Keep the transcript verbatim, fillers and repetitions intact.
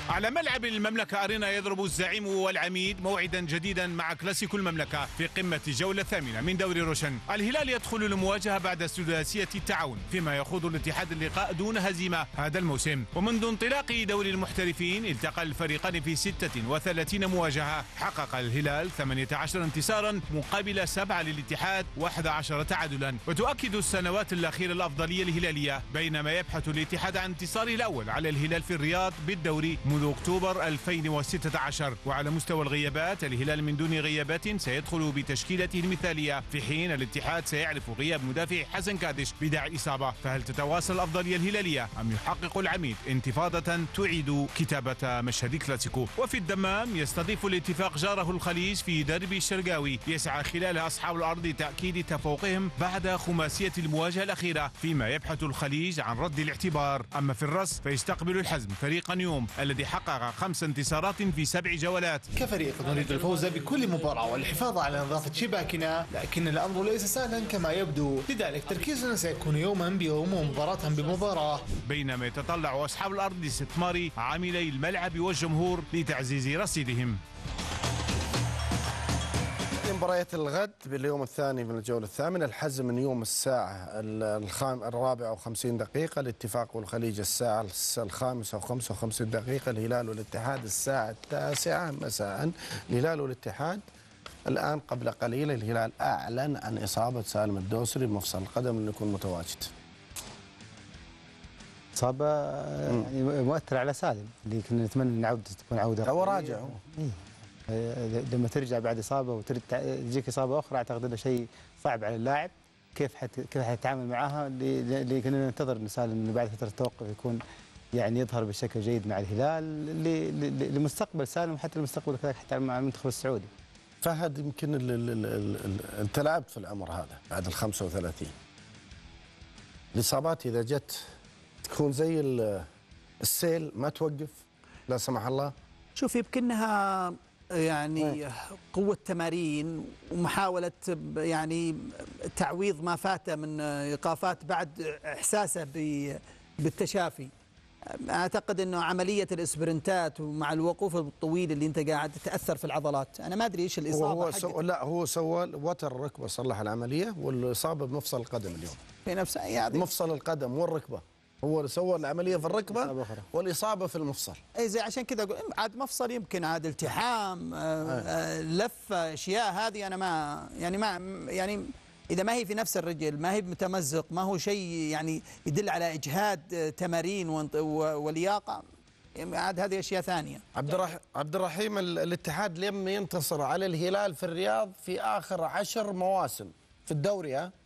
على ملعب المملكة أرينا يضرب الزعيم والعميد موعدا جديدا مع كلاسيكو المملكة في قمة الجولة الثامنة من دوري روشن. الهلال يدخل المواجهة بعد سداسية التعاون، فيما يخوض الاتحاد اللقاء دون هزيمة هذا الموسم. ومنذ انطلاق دوري المحترفين التقى الفريقان في ستة وثلاثين مواجهة، حقق الهلال ثمانية عشر انتصارا مقابل سبعة للاتحاد وأحد عشر تعادلا. وتؤكد السنوات الأخيرة الأفضلية الهلالية، بينما يبحث الاتحاد عن انتصاره الأول على الهلال في الرياض بالدوري منذ أكتوبر ألفين وستة عشر. وعلى مستوى الغيابات، الهلال من دون غيابات سيدخل بتشكيلته المثالية، في حين الاتحاد سيعرف غياب مدافع حسن كادش بداعي إصابة. فهل تتواصل الأفضلية الهلالية أم يحقق العميد انتفاضة تعيد كتابة مشهد كلاسيكو؟ وفي الدمام يستضيف الاتفاق جاره الخليج في دربي الشرقاوي، يسعى خلالها أصحاب الأرض تأكيد تفوقهم بعد خماسية المواجهة الأخيرة، فيما يبحث الخليج عن رد الاعتبار. أما في الرص فيستقبل الحزم فريق نيوم الذي حقق خمس انتصارات في سبع جولات. كفريق نريد الفوز بكل مباراة والحفاظ على نظافة شباكنا، لكن الأمر ليس سهلا كما يبدو، لذلك تركيزنا سيكون يوما بيوم ومباراة بمباراة. بينما يتطلع أصحاب الأرض لاستثمار عاملي الملعب والجمهور لتعزيز رصيدهم. مباريات الغد باليوم الثاني من الجولة الثامنة، الحزم من يوم الساعة الخام الرابعة وخمسين دقيقة، الاتفاق والخليج الساعة الخامسة وخمسة وخمسين دقيقة، الهلال والاتحاد الساعة التاسعة مساء. الهلال والاتحاد الآن قبل قليل الهلال أعلن عن إصابة سالم الدوسري بمفصل القدم اللي يكون متواجد. إصابة يعني مؤثرة على سالم، اللي كنا نتمنى أن عودته تكون عودة. هو راجع هو. لما ترجع بعد إصابة وتجيك إصابة أخرى، أعتقد أنه شيء صعب على اللاعب. كيف حت كيف حيتعامل معها؟ اللي كنا ننتظر أن سالم إنه بعد فترة التوقف يكون يعني يظهر بشكل جيد مع الهلال لمستقبل سالم، وحتى المستقبل كذلك حتى مع المنتخب السعودي. فهد، يمكن أنت لعبت في العمر هذا بعد ال خمسة وثلاثين، الإصابات إذا جت تكون زي السيل ما توقف لا سمح الله. شوف، يمكنها يعني قوة تمارين ومحاولة يعني تعويض ما فات من إيقافات بعد إحساسه بالتشافي. أعتقد أنه عملية الإسبرنتات ومع الوقوف الطويل اللي أنت قاعد تأثر في العضلات. أنا ما أدري إيش الإصابة. هو سو... لا هو سوى وتر الركبة، صلح العملية، والإصابة بمفصل القدم اليوم في نفس يعني مفصل القدم والركبة. هو سوى العملية في الركبة والإصابة في المفصل. اي زي عشان كذا اقول عاد مفصل، يمكن عاد التحام آه لفة أشياء هذه. أنا ما يعني ما يعني إذا ما هي في نفس الرجل، ما هي متمزق، ما هو شيء يعني يدل على إجهاد تمارين ولياقة، عاد هذه أشياء ثانية. عبد الرحيم عبد الرحيم الاتحاد لم ينتصر على الهلال في الرياض في آخر عشر مواسم في الدوري. ها